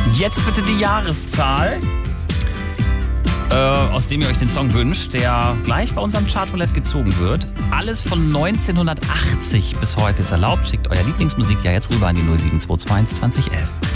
Jetzt bitte die Jahreszahl, aus dem ihr euch den Song wünscht, der gleich bei unserem Chartroulette gezogen wird. Alles von 1980 bis heute ist erlaubt. Schickt euer Lieblingsmusik ja jetzt rüber an die 07221 2011.